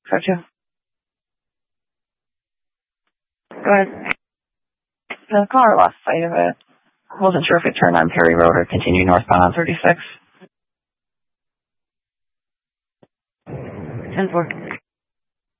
So too. Go ahead. The car lost sight of it. Wasn't sure if it turned on Perry Road or continued northbound on 36. 10-4.